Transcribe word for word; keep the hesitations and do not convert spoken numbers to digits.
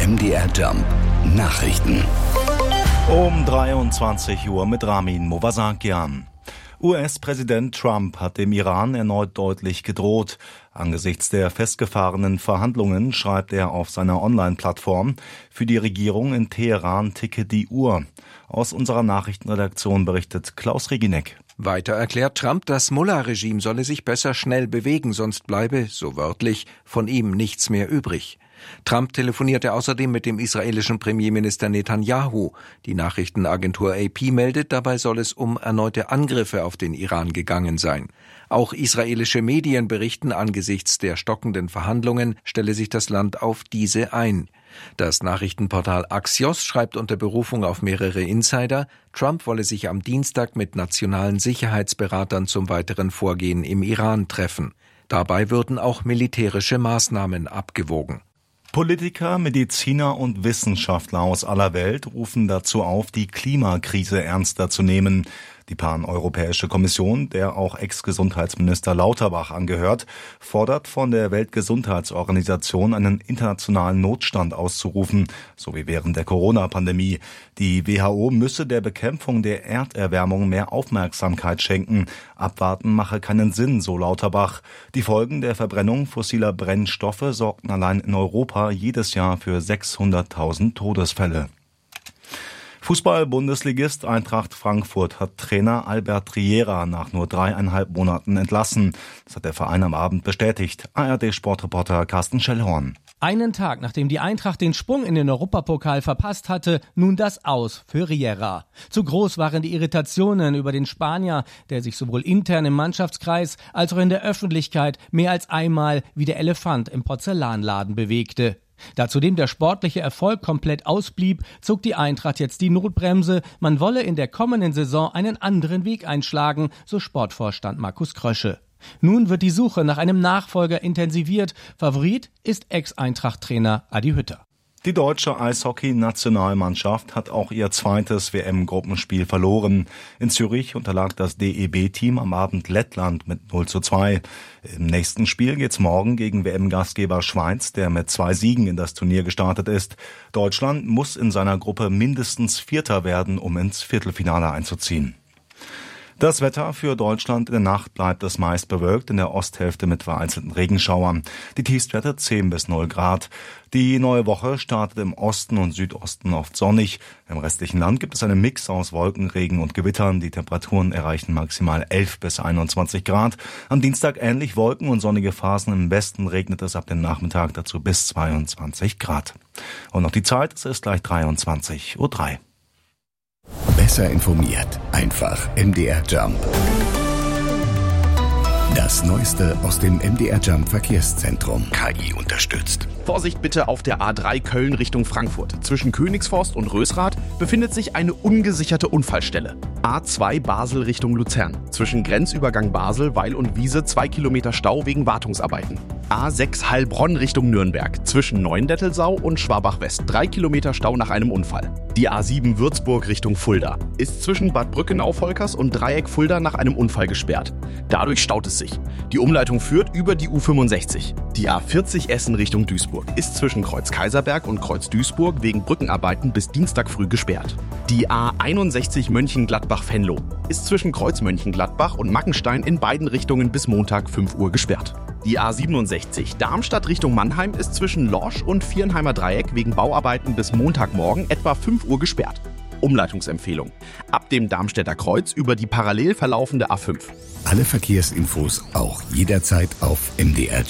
M D R Jump Nachrichten. Um dreiundzwanzig Uhr mit Ramin Movasakian. U S-Präsident Trump hat dem Iran erneut deutlich gedroht. Angesichts der festgefahrenen Verhandlungen schreibt er auf seiner Online-Plattform: Für die Regierung in Teheran ticke die Uhr. Aus unserer Nachrichtenredaktion berichtet Klaus Regineck. Weiter erklärt Trump, das Mullah-Regime solle sich besser schnell bewegen, sonst bleibe, so wörtlich, von ihm nichts mehr übrig. Trump telefonierte außerdem mit dem israelischen Premierminister Netanyahu. Die Nachrichtenagentur A P meldet, dabei soll es um erneute Angriffe auf den Iran gegangen sein. Auch israelische Medien berichten, angesichts der stockenden Verhandlungen stelle sich das Land auf diese ein. Das Nachrichtenportal Axios schreibt unter Berufung auf mehrere Insider, Trump wolle sich am Dienstag mit nationalen Sicherheitsberatern zum weiteren Vorgehen im Iran treffen. Dabei würden auch militärische Maßnahmen abgewogen. Politiker, Mediziner und Wissenschaftler aus aller Welt rufen dazu auf, die Klimakrise ernster zu nehmen. Die Pan-Europäische Kommission, der auch Ex-Gesundheitsminister Lauterbach angehört, fordert von der Weltgesundheitsorganisation einen internationalen Notstand auszurufen, so wie während der Corona-Pandemie. Die W H O müsse der Bekämpfung der Erderwärmung mehr Aufmerksamkeit schenken. Abwarten mache keinen Sinn, so Lauterbach. Die Folgen der Verbrennung fossiler Brennstoffe sorgten allein in Europa jedes Jahr für sechshunderttausend Todesfälle. Fußball-Bundesligist Eintracht Frankfurt hat Trainer Albert Riera nach nur dreieinhalb Monaten entlassen. Das hat der Verein am Abend bestätigt. A R D-Sportreporter Carsten Schellhorn. Einen Tag, nachdem die Eintracht den Sprung in den Europapokal verpasst hatte, nun das Aus für Riera. Zu groß waren die Irritationen über den Spanier, der sich sowohl intern im Mannschaftskreis als auch in der Öffentlichkeit mehr als einmal wie der Elefant im Porzellanladen bewegte. Da zudem der sportliche Erfolg komplett ausblieb, zog die Eintracht jetzt die Notbremse. Man wolle in der kommenden Saison einen anderen Weg einschlagen, so Sportvorstand Markus Krösche. Nun wird die Suche nach einem Nachfolger intensiviert. Favorit ist Ex-Eintracht-Trainer Adi Hütter. Die deutsche Eishockey-Nationalmannschaft hat auch ihr zweites W M-Gruppenspiel verloren. In Zürich unterlag das D E B-Team am Abend Lettland mit null zu zwei. Im nächsten Spiel geht's morgen gegen W M-Gastgeber Schweiz, der mit zwei Siegen in das Turnier gestartet ist. Deutschland muss in seiner Gruppe mindestens Vierter werden, um ins Viertelfinale einzuziehen. Das Wetter für Deutschland: in der Nacht bleibt es meist bewölkt, in der Osthälfte mit vereinzelten Regenschauern. Die Tiefstwerte zehn bis null Grad. Die neue Woche startet im Osten und Südosten oft sonnig. Im restlichen Land gibt es einen Mix aus Wolken, Regen und Gewittern. Die Temperaturen erreichen maximal elf bis einundzwanzig Grad. Am Dienstag ähnlich Wolken und sonnige Phasen. Im Westen regnet es ab dem Nachmittag dazu bis zweiundzwanzig Grad. Und noch die Zeit, es ist gleich dreiundzwanzig Uhr drei. Besser informiert, einfach M D R Jump. Das Neueste aus dem M D R Jump Verkehrszentrum. K I unterstützt. Vorsicht bitte auf der A drei Köln Richtung Frankfurt. Zwischen Königsforst und Rösrath befindet sich eine ungesicherte Unfallstelle. A zwei Basel Richtung Luzern. Zwischen Grenzübergang Basel, Weil und Wiese zwei Kilometer Stau wegen Wartungsarbeiten. A sechs Heilbronn Richtung Nürnberg. Zwischen Neuendettelsau und Schwabach West drei Kilometer Stau nach einem Unfall. Die A sieben Würzburg Richtung Fulda ist zwischen Bad Brückenau-Volkers und Dreieck Fulda nach einem Unfall gesperrt. Dadurch staut es sich. Die Umleitung führt über die U fünfundsechzig. Die A vierzig Essen Richtung Duisburg ist zwischen Kreuz Kaiserberg und Kreuz Duisburg wegen Brückenarbeiten bis Dienstag früh gesperrt. Die A einundsechzig Mönchengladbach-Venlo ist zwischen Kreuz Mönchengladbach und Mackenstein in beiden Richtungen bis Montag fünf Uhr gesperrt. Die A siebenundsechzig Darmstadt Richtung Mannheim ist zwischen Lorsch und Vierenheimer Dreieck wegen Bauarbeiten bis Montagmorgen etwa fünf Uhr gesperrt. Umleitungsempfehlung: ab dem Darmstädter Kreuz über die parallel verlaufende A fünf. Alle Verkehrsinfos auch jederzeit auf m d r